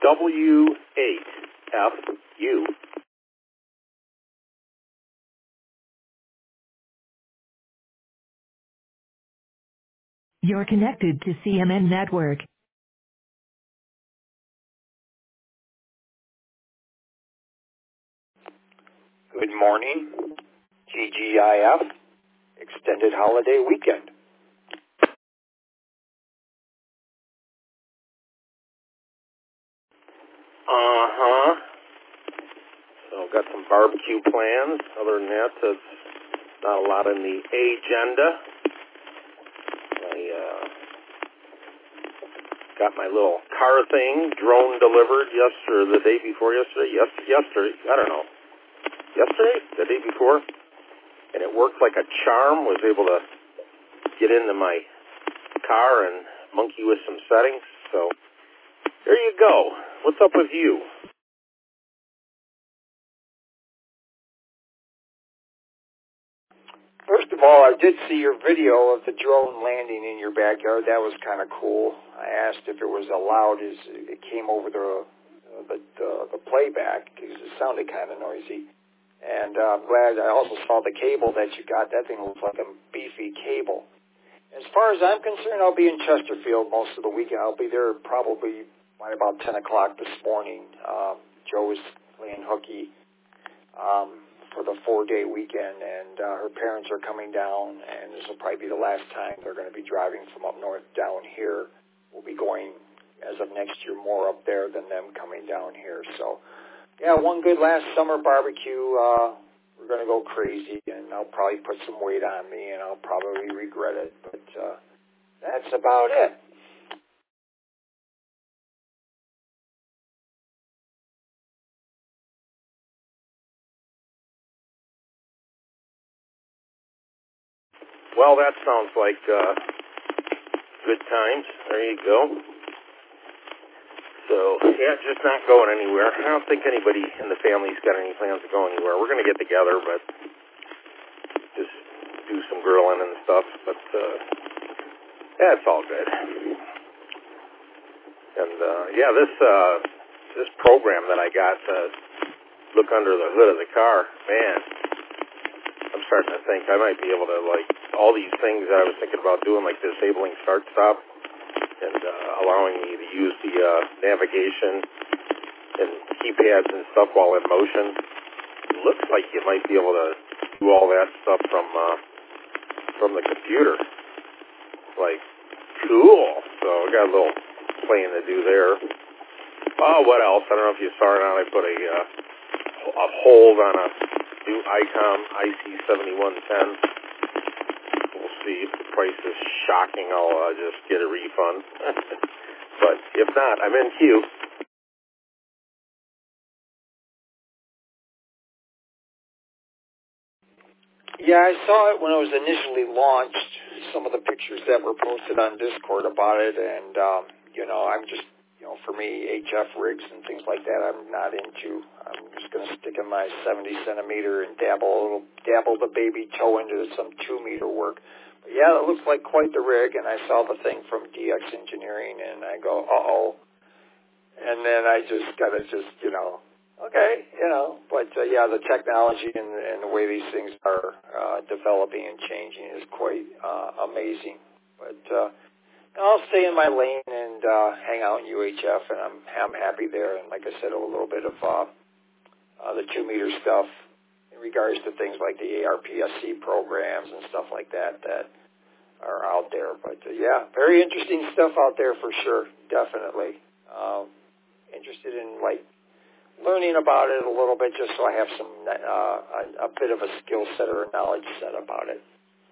W8FU. You're connected to CMN Network. Good morning, TGIF, Extended Holiday Weekend. So got some barbecue plans. Other than that, it's not a lot in the agenda. I got my little car thing, drone delivered the day before yesterday. Yesterday, I don't know. Yesterday? The day before? And it worked like a charm. Was able to get into my car and monkey with some settings. So there you go. What's up with you? First of all, I did see your video of the drone landing in your backyard. That was kind of cool. I asked if it was allowed as it came over the playback because it sounded kind of noisy. And I'm glad I also saw the cable that you got. That thing looks like a beefy cable. As far as I'm concerned, I'll be in Chesterfield most of the weekend. I'll be there probably by about 10 o'clock this morning. Joe is playing hooky for the 4-day weekend, and her parents are coming down, and this will probably be the last time they're going to be driving from up north down here. We'll be going, as of next year, more up there than them coming down here. So, yeah, one good last summer barbecue. We're going to go crazy, and I'll probably put some weight on me, and I'll probably regret it, but that's about it. Well, that sounds like good times. There you go. So, yeah, just not going anywhere. I don't think anybody in the family's got any plans to go anywhere. We're going to get together, but just do some grilling and stuff. But, yeah, it's all good. And, yeah, this program that I got to look under the hood of the car, man, I'm starting to think I might be able to, like, all these things that I was thinking about doing, like disabling start-stop and allowing me to use the navigation and keypads and stuff while in motion. It looks like you might be able to do all that stuff from the computer. Like, cool. So I got a little playing to do there. Oh, what else? I don't know if you saw it or not. I put a hold on a new ICOM IC7110. We'll see. If the price is shocking, I'll just get a refund. But if not, I'm in queue. Yeah, I saw it when it was initially launched, some of the pictures that were posted on Discord about it, and, I'm just, for me, HF rigs and things like that I'm not into. I'm just going to stick in my 70-centimeter and dabble the baby toe into some 2-meter work. But yeah, it looks like quite the rig, and I saw the thing from DX Engineering, and I go, uh-oh. And then I just got to okay, but yeah, the technology and the way these things are developing and changing is quite amazing. But I'll stay in my lane and hang out in UHF, and I'm happy there. And like I said, a little bit of the 2-meter stuff in regards to things like the ARPSC programs and stuff like that are out there. But yeah, very interesting stuff out there for sure, definitely. Interested in learning about it a little bit, just so I have some a bit of a skill set or a knowledge set about it.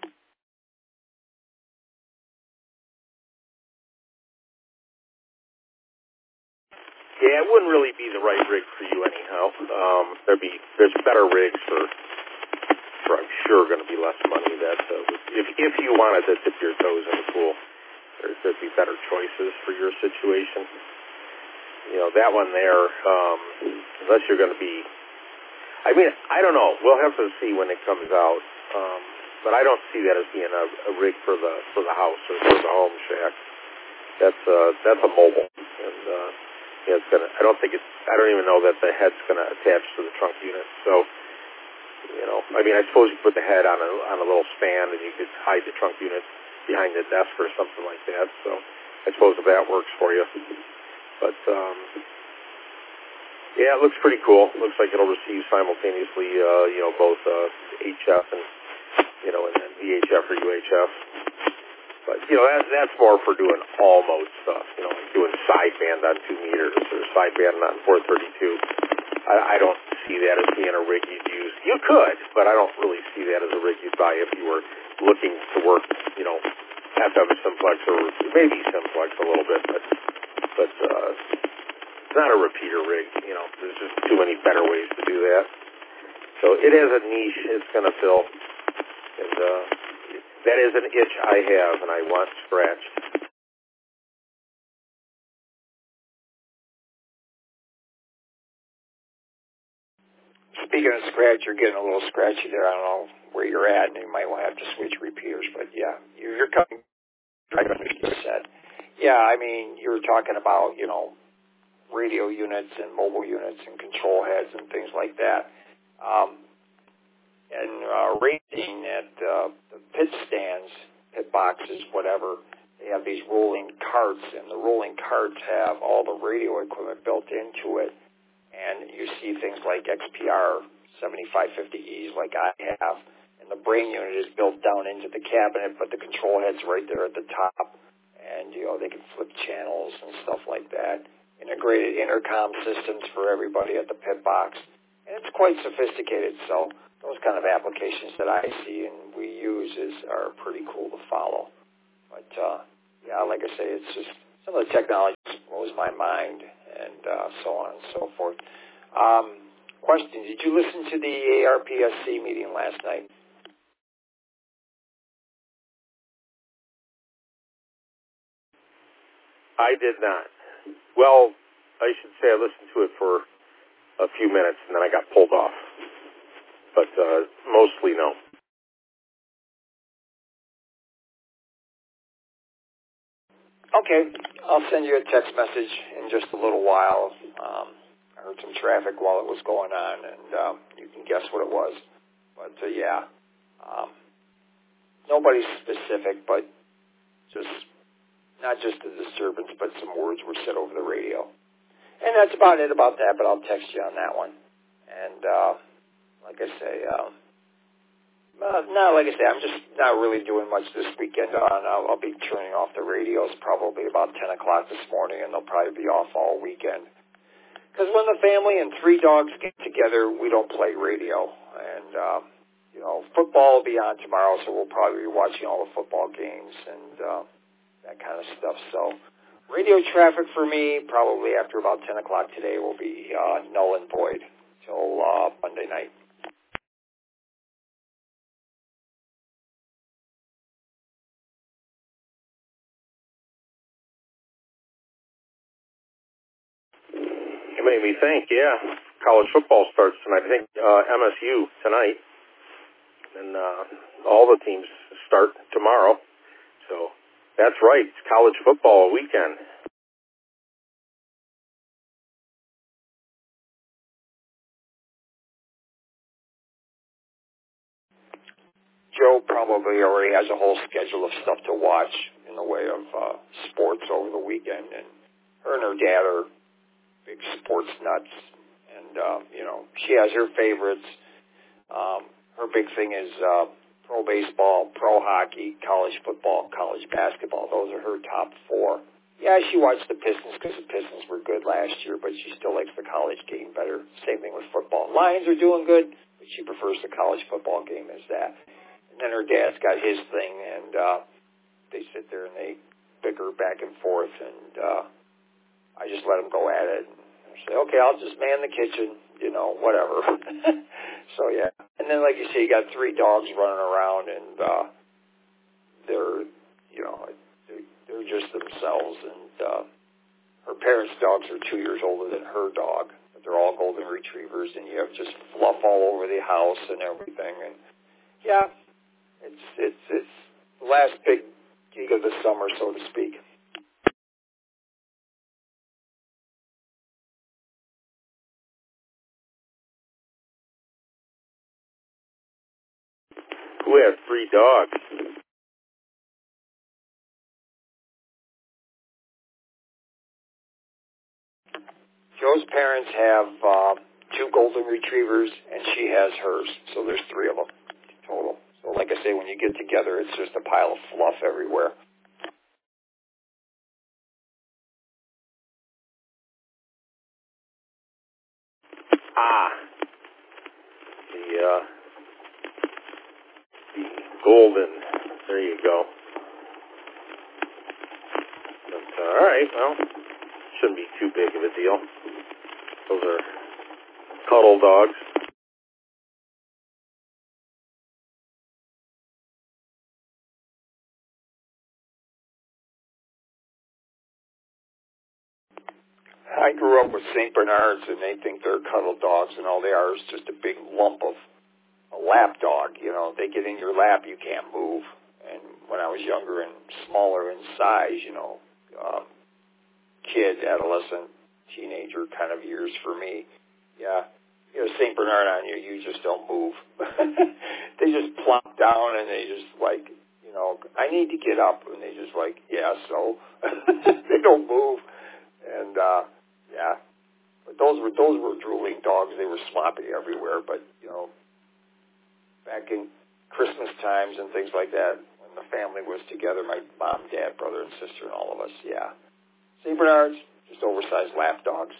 Yeah, it wouldn't really be the right rig for you anyhow. There's better rigs for I'm sure going to be less money. That if you wanted to dip your toes in the pool, there'd be better choices for your situation. That one there, unless you're going to be, I don't know. We'll have to see when it comes out. But I don't see that as being a rig for the house or for the home shack. That's a mobile, and it's gonna. I don't even know that the head's gonna attach to the trunk unit. So, I mean, I suppose you put the head on a little stand, and you could hide the trunk unit behind the desk or something like that. So, I suppose if that works for you. But yeah, it looks pretty cool. It looks like it'll receive simultaneously, both HF and then VHF or UHF. But, that's more for doing all mode stuff, like doing sideband on 2 meters or sideband on 432. I don't see that as being a rig you'd use. You could, but I don't really see that as a rig you'd buy if you were looking to work, FM simplex or maybe simplex a little bit, but it's not a repeater rig. There's just too many better ways to do that. So it has a niche it's going to fill, and that is an itch I have, and I want scratched. Speaking of scratch, you're getting a little scratchy there. I don't know where you're at, and you might want to have to switch repeaters. But yeah, you're coming right on what you said. Yeah, I mean, you were talking about, radio units and mobile units and control heads and things like that. And racing at the pit stands, pit boxes, whatever, they have these rolling carts, and the rolling carts have all the radio equipment built into it. And you see things like XPR 7550Es like I have, and the brain unit is built down into the cabinet, but the control head's right there at the top, and they can flip channels and stuff like that. Integrated intercom systems for everybody at the pit box, and it's quite sophisticated. So those kind of applications that I see and we use are pretty cool to follow. But yeah, like I say, it's just some of the technology blows my mind, and so on and so forth. Question, did you listen to the ARPSC meeting last night? I did not. Well, I should say I listened to it for a few minutes, and then I got pulled off. But mostly no. Okay, I'll send you a text message in just a little while. I heard some traffic while it was going on, and you can guess what it was. But yeah, nobody specific, but just not just a disturbance, but some words were said over the radio. And that's about it about that, but I'll text you on that one. And like I say, I'm just not really doing much this weekend. I'll be turning off the radios probably about 10 o'clock this morning, and they'll probably be off all weekend. Because when the family and 3 dogs get together, we don't play radio. And, football will be on tomorrow, so we'll probably be watching all the football games and that kind of stuff. So radio traffic for me, probably after about 10 o'clock today, will be null and void till Monday night. You made me think, yeah. College football starts tonight. I think MSU tonight. And all the teams start tomorrow. So that's right. It's college football weekend. Joe probably already has a whole schedule of stuff to watch in the way of sports over the weekend. And her and her dad are big sports nuts. And, she has her favorites. Her big thing is pro baseball, pro hockey, college football, college basketball. Those are her top 4. Yeah, she watched the Pistons because the Pistons were good last year, but she still likes the college game better. Same thing with football. Lions are doing good, but she prefers the college football game as that. And then her dad's got his thing, and they sit there and they bicker back and forth, and I just let them go at it. And I say, okay, I'll just man the kitchen, whatever. So, yeah. And then, like you say, you got 3 dogs running around, and they're just themselves. And her parents' dogs are 2 years older than her dog, but they're all golden retrievers, and you have just fluff all over the house and everything. And yeah, it's the last big gig of the summer, so to speak. Who has 3 dogs? Joe's parents have 2 golden retrievers, and she has hers. So there's 3 of them total. So like I say, when you get together, it's just a pile of fluff everywhere. The golden. There you go. But, all right, well, shouldn't be too big of a deal. Those are cuddle dogs. I grew up with St. Bernards, and they think they're cuddle dogs, and all they are is just a big lump of a lap dog. You know, they get in your lap, you can't move. And when I was younger and smaller in size, you know, kid, adolescent, teenager kind of years for me, yeah, you know, St. Bernard on you, you just don't move. They just plop down, and they just like, you know, I need to get up, and they just like, yeah, so they don't move. And yeah, but those were drooling dogs. They were sloppy everywhere. But you know, back in Christmas times and things like that, when the family was together, my mom, dad, brother, and sister, and all of us, yeah, St. Bernards, just oversized lap dogs.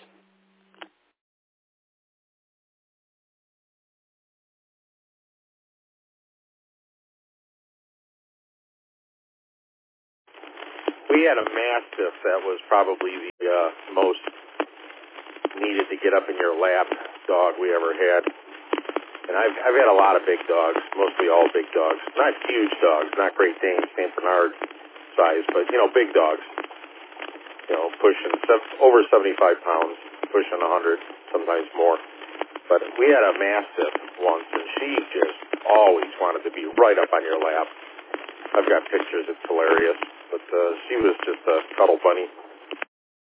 We had a Mastiff that was probably the most needed to get up in your lap dog we ever had. And I've had a lot of big dogs, mostly all big dogs. Not huge dogs, not Great Danes, St. Bernard size, but, you know, big dogs. You know, pushing over 75 pounds, pushing 100, sometimes more. But we had a Mastiff once, and she just always wanted to be right up on your lap. I've got pictures, it's hilarious. But she was just a cuddle bunny.